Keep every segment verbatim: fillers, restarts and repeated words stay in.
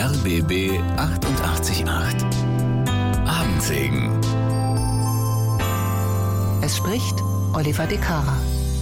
R B B achtundachtzig Komma acht. Abendsegen. Es spricht Oliver De Caro.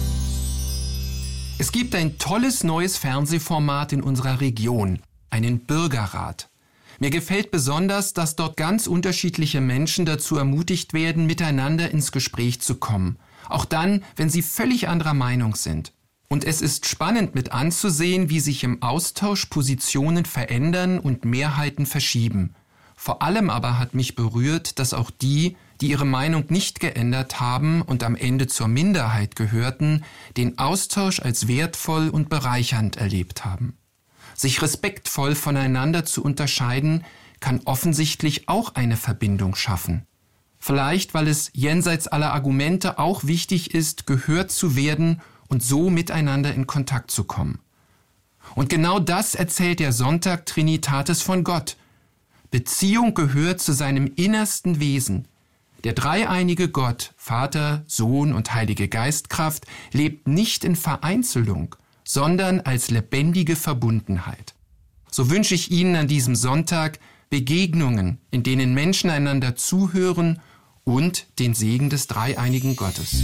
Es gibt ein tolles neues Fernsehformat in unserer Region, einen Bürgerrat. Mir gefällt besonders, dass dort ganz unterschiedliche Menschen dazu ermutigt werden, miteinander ins Gespräch zu kommen. Auch dann, wenn sie völlig anderer Meinung sind. Und es ist spannend mit anzusehen, wie sich im Austausch Positionen verändern und Mehrheiten verschieben. Vor allem aber hat mich berührt, dass auch die, die ihre Meinung nicht geändert haben und am Ende zur Minderheit gehörten, den Austausch als wertvoll und bereichernd erlebt haben. Sich respektvoll voneinander zu unterscheiden, kann offensichtlich auch eine Verbindung schaffen. Vielleicht, weil es jenseits aller Argumente auch wichtig ist, gehört zu werden und so miteinander in Kontakt zu kommen. Und genau das erzählt der Sonntag Trinitatis von Gott. Beziehung gehört zu seinem innersten Wesen. Der dreieinige Gott, Vater, Sohn und Heilige Geistkraft, lebt nicht in Vereinzelung, sondern als lebendige Verbundenheit. So wünsche ich Ihnen an diesem Sonntag Begegnungen, in denen Menschen einander zuhören und den Segen des dreieinigen Gottes.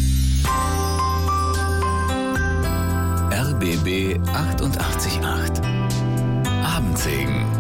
R B B achtundachtzig Komma acht. Abendsegen.